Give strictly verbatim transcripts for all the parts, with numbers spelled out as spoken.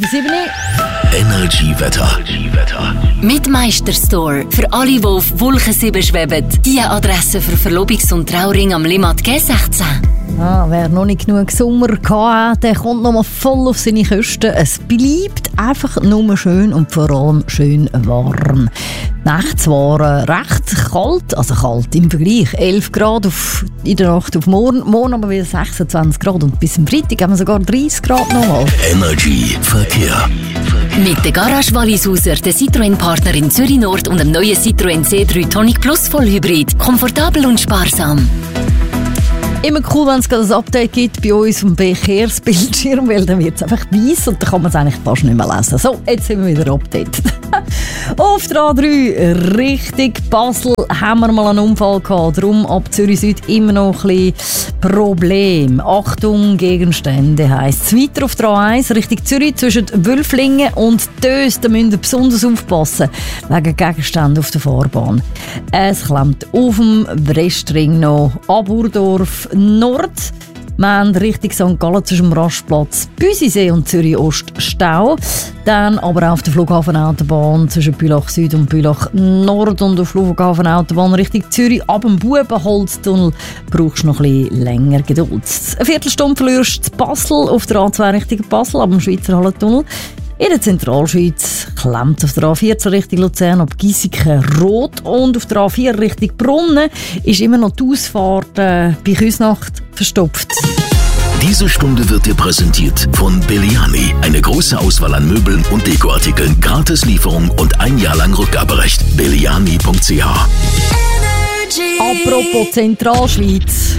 sieben. Energy Wetter. Mit Meisterstore. Für alle, die auf Wolken sieben schweben. Die Adresse für Verlobungs- und Trauring am Limmat G sechzehn. Ah, wer noch nicht genug Sommer hatte, der kommt noch mal voll auf seine Kosten. Es bleibt einfach nur schön und vor allem schön warm. Die Nächte zwar recht kalt, also kalt im Vergleich. elf Grad auf, in der Nacht auf morgen, morgen aber wieder sechsundzwanzig Grad und bis zum Freitag haben wir sogar dreißig Grad nochmal. Energy Verkehr. Mit der Garage Wallisauser, der Citroën-Partner in Zürich Nord und dem neuen Citroën C drei Tonic Plus Vollhybrid. Komfortabel und sparsam. Immer cool, wenn es gerade ein Update gibt bei uns vom Verkehrsbildschirm, weil dann wird es einfach weiss und dann kann man es eigentlich fast nicht mehr lesen. So, jetzt sind wir wieder updated. Auf der A drei Richtung Basel haben wir mal einen Unfall gehabt. Darum ab Zürich Süd immer noch ein bisschen Problem. Achtung, Gegenstände heisst es. Weiter auf der A eins Richtung Zürich zwischen Wülflingen und Dös. Da müsst ihr besonders aufpassen wegen Gegenständen auf der Fahrbahn. Es klemmt auf dem Brestring noch Aburdorf Nord. Wir haben Richtung Sankt Gallen zwischen dem Rastplatz Büsisee und Zürich Ost Stau. Dann aber auch auf der Flughafenautobahn zwischen Bülach Süd und Bülach Nord und auf der Flughafenautobahn Richtung Zürich ab dem Bubenholztunnel brauchst du noch ein bisschen länger Geduld. Eine Viertelstunde verlierst du Basel auf der A zwei Richtung Basel ab dem Schweizer Hallentunnel. In der Zentralschweiz klemmt auf der A vierzehn Richtung Luzern ab Giesiken rot und auf der A vier Richtung Brunnen ist immer noch die Ausfahrt äh, bei Küsnacht verstopft. Diese Stunde wird dir präsentiert von Belliani. Eine große Auswahl an Möbeln und Dekoartikeln, Gratislieferung und ein Jahr lang Rückgaberecht. belliani punkt c h. Apropos Zentralschweiz.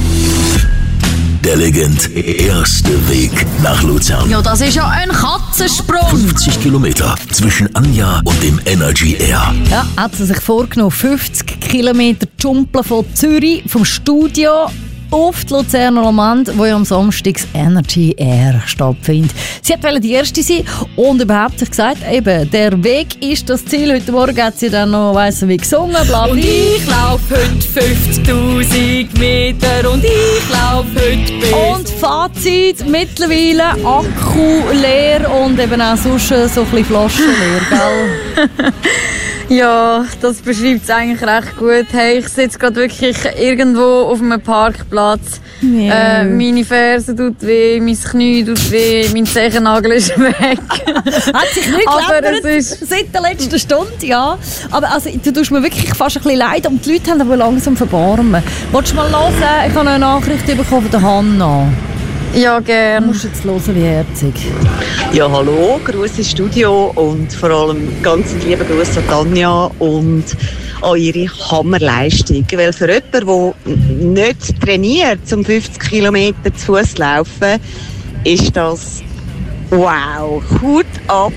Der Legend erste Weg nach Luzern. Ja, das ist ja ein Katzensprung. fünfzig Kilometer zwischen Anja und dem Energy Air. Ja, hat sie sich vorgenommen. fünfzig Kilometer Jumpen von Zürich, vom Studio auf die Luzerner Lament, wo ja am Samstag das Energy Air stattfindet. Sie wollte die Erste sein und überhaupt sich gesagt, eben, der Weg ist das Ziel. Heute Morgen hat sie dann noch, weiss wie gesungen, bla bla. Und ich laufe heute fünfzigtausend Meter und ich laufe heute bis... Und Fazit, mittlerweile Akku leer und eben auch sonst so ein bisschen Flaschen leer, gell? Ja, das beschreibt es eigentlich recht gut. Hey, ich sitze gerade wirklich irgendwo auf einem Parkplatz. Ja. Äh, meine Ferse tut weh, mein Knie tut weh, mein Zehennagel ist weg. Hat sich nicht Aber geändert es ist... seit der letzten Stunde, ja. Aber also, du tust mir wirklich fast ein bisschen leid und die Leute haben aber langsam verbarmen. Willst du mal hören? Ich habe eine Nachricht bekommen von der Hanna. Ja, Du gern. musst jetzt hören, wie herzig. Ja, hallo, Gruß ins Studio und vor allem ganz lieben Gruß an Tanja und an ihre Hammerleistung. Weil für jemanden, der nicht trainiert, um fünfzig Kilometer zu Fuß zu laufen, ist das wow, Hut ab.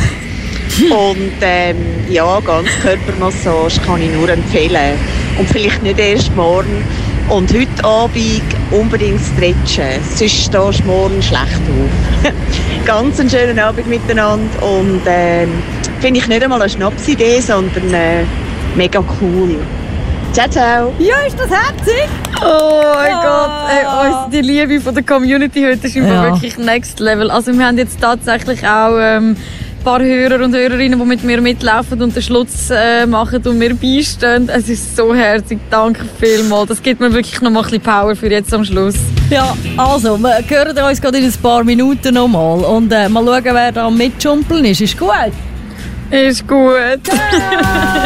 Und ähm, ja, ganz Körpermassage kann ich nur empfehlen. Und vielleicht nicht erst morgen. Und heute Abend unbedingt stretchen, sonst stehst du morgen schlecht auf. Ganz einen schönen Abend miteinander und äh, finde ich nicht einmal eine Schnapsidee, sondern äh, mega cool. Ciao, ciao. Ja, ist das herzig? Oh mein Ja. Gott, ey, uns, die Liebe von der Community heute ist einfach Ja. wirklich next level. Also wir haben jetzt tatsächlich auch ähm, ein paar Hörer und Hörerinnen, die mit mir mitlaufen und den Schluss äh, machen und mir beistehen. Es ist so herzig, danke vielmals. Das gibt mir wirklich noch mal ein bisschen Power für jetzt am Schluss. Ja, also, wir hören uns gerade in ein paar Minuten nochmal und äh, mal schauen, wer da am Mitjumpeln ist. Ist gut? Ist gut.